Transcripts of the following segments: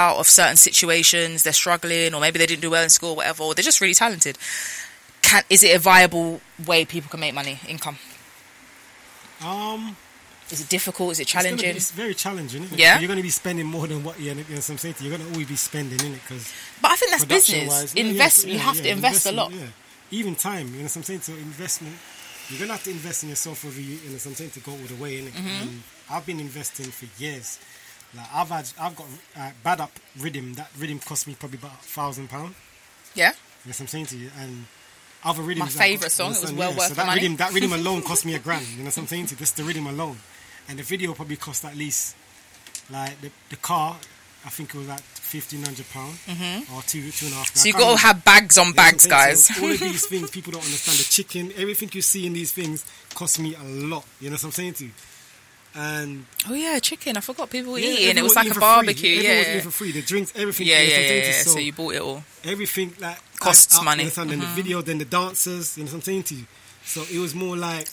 out of certain situations, they're struggling, or maybe they didn't do well in school or whatever, or they're just really talented. Is it a viable way people can make money, income? Is it difficult? Is it challenging? It's very challenging, isn't it? Yeah. You're going to be spending more than what you're saying to you. You're going to always be spending, innit? But I think that's business. You have to invest a lot. Yeah. Even time, you know what I'm saying? So investment, you're going to have to invest in yourself whether you, you know what I'm saying, to go all the way, innit? And I've been investing for years. Like I've got Bad Up Rhythm. That rhythm cost me probably about £1,000. Yeah. You know what I'm saying to you? And other rhythms. My favourite song. It was well worth so the money. That rhythm alone cost me £1,000. You know what I'm saying to you? Just the rhythm alone. And the video probably cost at least, like, the car, I think it was like £1,500 or £2,500. So you've got to have bags on bags, guys. So all of these things, people don't understand. The chicken, everything you see in these things cost me a lot. You know what I'm saying to you? And oh yeah, chicken. I forgot people were yeah, eating. It was like a barbecue. Everyone was eating for free. The drinks, everything. Yeah. So you bought it all. Everything like costs money. You know, and the video, then the dancers. You know what I'm saying to you? So it was more like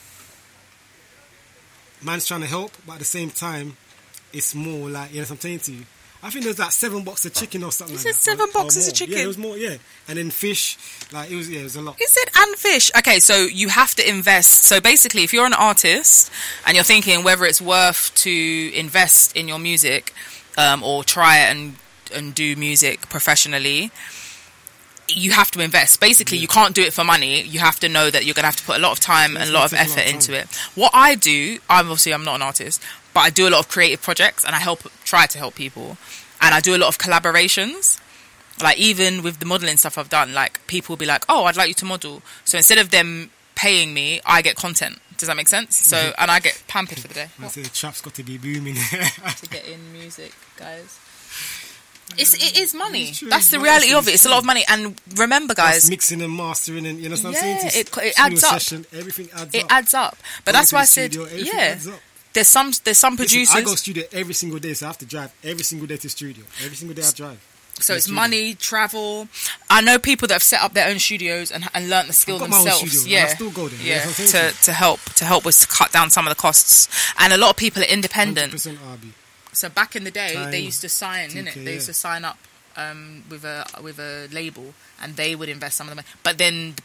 man's trying to help, but at the same time, it's more like, you know what I'm saying to you? I think there's like 7 boxes of chicken or something like that. Is it 7 boxes of chicken? Yeah, it was more, yeah. And then fish, like, it was a lot. Is it? And fish. Okay, so you have to invest. So basically, if you're an artist and you're thinking whether it's worth to invest in your music or try it and do music professionally, you have to invest. Basically, you can't do it for money. You have to know that you're going to have to put a lot of time and a lot of effort into it. What I do, I'm not an artist, but I do a lot of creative projects and I try to help people. And I do a lot of collaborations. Like even with the modelling stuff I've done, like people will be like, oh, I'd like you to model. So instead of them paying me, I get content. Does that make sense? So, and I get pampered for the day. I say the trap's got to be booming. To get in music, guys. It is money. That's the reality of it. It's a lot of money. And remember, guys, that's mixing and mastering, and you know what I'm saying? It adds up. Everything adds up. It adds up. But that's why I said, adds up. There's some producers. Listen, I go studio every single day, so I have to drive every single day to studio. Every single day I drive. So it's money, travel. I know people that have set up their own studios and learnt the skill themselves. I still go there. Yeah, to help with cut down some of the costs. And a lot of people are independent. 100% RB. So back in the day, they used to sign, innit? They used to sign up with a label, and they would invest some of the money. But then